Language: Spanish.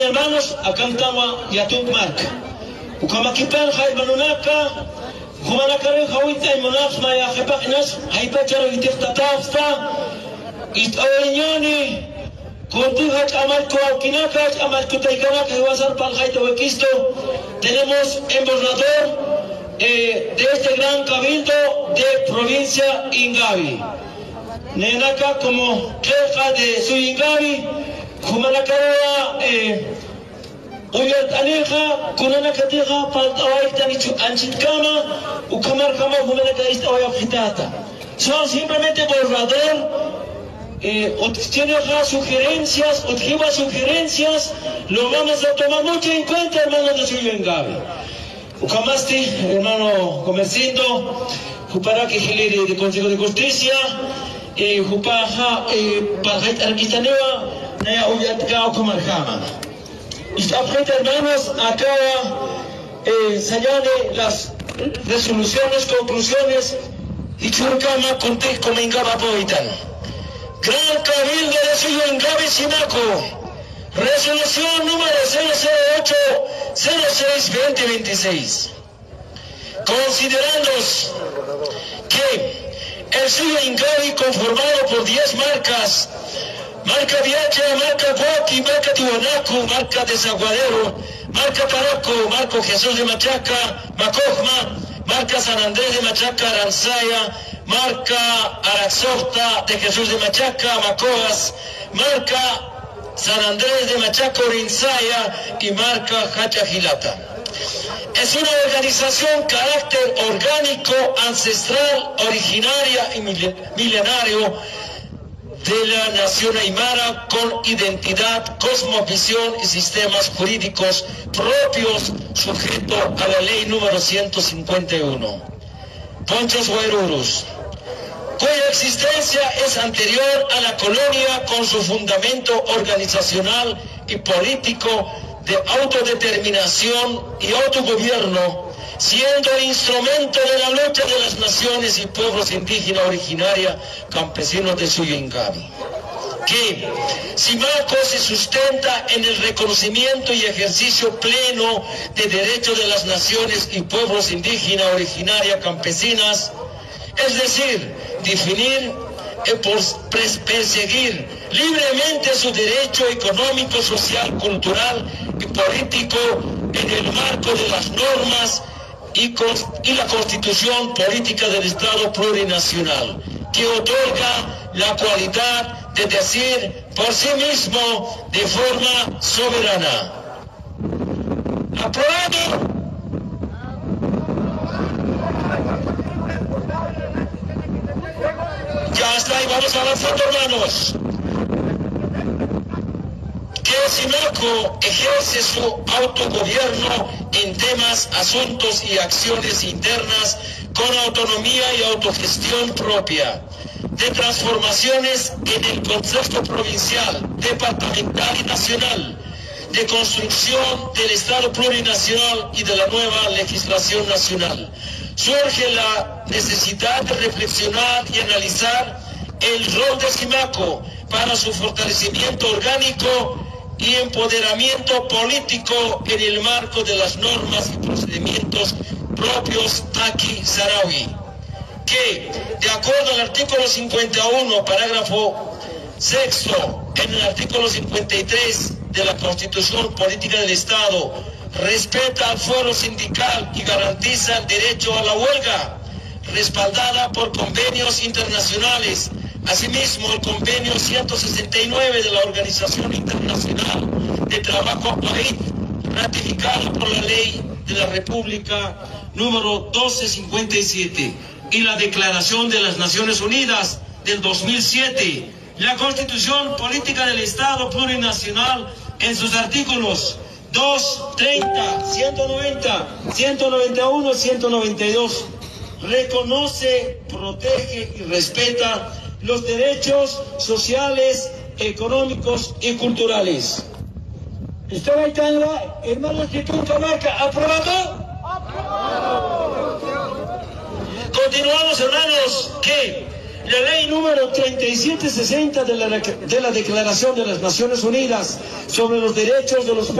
Hermanos, acá estamos Yatuk Mark. Ukamakipan hay manunaka, Humanakaren Hawita y Monaf Maya Hepakinas, Haipacharo y Teftatafta, Itoñoni, Kuntuhat Amalco Alquinacas, Amalco Taikanaka, y Wazar Paljaito Bequisto. Tenemos embajador de este gran cabildo de provincia Ingavi. Nenaka como jefa de su Ingavi, Humanakarea, Uyataneja, Kunanakateja, Paltawaitani Anchitkama, Ukamarkama, Humanakaista Oyapitata. Son simplemente borrador. Tiene sugerencias, objetiva sugerencias, lo vamos a tomar mucho en cuenta, hermanos de Suyo Ingavi. Ukamasti, hermano comerciando, Juparaki Hiliri de Consejo de Justicia, Jupaja, Pajait Arquistaneva, Naya Uyatka Ukamarkama. Y hermanos, acaba señale las resoluciones, conclusiones, y Churkama Conte Comengaba Poitan. Gran Cabildo de Suyo Ingavi Simaco, resolución número 008-06-2026. Considerando que el Suyo Ingavi, conformado por 10 marcas, marca Viacha, marca Guaki, marca Tiwanaku, marca Desaguadero, marca Paraco, marco Jesús de Machaca, Macojma, marca San Andrés de Machaca, Aranzaya, marca Araxorta de Jesús de Machaca, Macoas, marca San Andrés de Machaca, Orinsaya y marca Hachajilata. Es una organización carácter orgánico, ancestral, originaria y milenario de la nación aymara, con identidad, cosmovisión y sistemas jurídicos propios, sujeto a la ley número 151. Ponchos Guairurus, cuya existencia es anterior a la colonia, con su fundamento organizacional y político de autodeterminación y autogobierno, siendo el instrumento de la lucha de las naciones y pueblos indígenas originaria campesinos de Suyo Ingavi. Que Simaco se sustenta en el reconocimiento y ejercicio pleno de derechos de las naciones y pueblos indígenas originaria campesinas, es decir, definir perseguir libremente su derecho económico, social, cultural y político en el marco de las normas y la Constitución política del Estado plurinacional, que otorga la cualidad de decir por sí mismo de forma soberana. Aprobado. Ya está, y vamos avanzando, hermanos. Que Simaco ejerce su autogobierno en temas, asuntos y acciones internas con autonomía y autogestión propia, de transformaciones en el contexto provincial, departamental y nacional, de construcción del Estado plurinacional y de la nueva legislación nacional. Surge la necesidad de reflexionar y analizar el rol de Simaco para su fortalecimiento orgánico y empoderamiento político en el marco de las normas y procedimientos propios Taqui Sarawi, que, de acuerdo al artículo 51, parágrafo 6, en el artículo 53 de la Constitución Política del Estado, respeta al fuero sindical y garantiza el derecho a la huelga, respaldada por convenios internacionales. Asimismo, el convenio 169 de la Organización Internacional de Trabajo AIT, ratificado por la Ley de la República número 1257 y la Declaración de las Naciones Unidas del 2007, la Constitución Política del Estado Plurinacional en sus artículos 2, 30, 190, 191, 192, reconoce, protege y respeta los derechos sociales, económicos y culturales. ¿Está baitando, hermanos de Camarca? ¿Aprobado? ¡Aprobado! Continuamos, hermanos, que la ley número 3760 de la Declaración de las Naciones Unidas sobre los Derechos de los